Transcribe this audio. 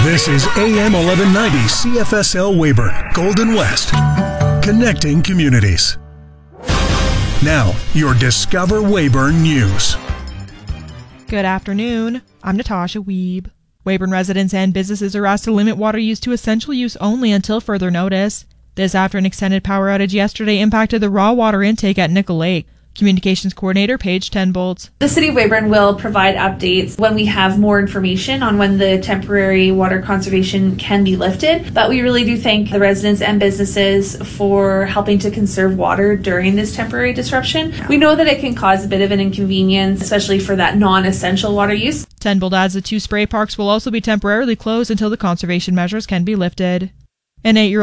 This is AM 1190 CFSL Weyburn, Golden West, connecting communities. Now, your Discover Weyburn News. Good afternoon. I'm Natasha Wiebe. Weyburn residents and businesses are asked to limit water use to essential use only until further notice. This after an extended power outage yesterday impacted the raw water intake at Nickel Lake. Communications Coordinator Paige Tenbolt. The City of Weyburn will provide updates when we have more information on when the temporary water conservation can be lifted. But we really do thank the residents and businesses for helping to conserve water during this temporary disruption. We know that it can cause a bit of an inconvenience, especially for that non-essential water use. Tenbolt adds the 2 spray parks will also be temporarily closed until the conservation measures can be lifted. An 8-year-old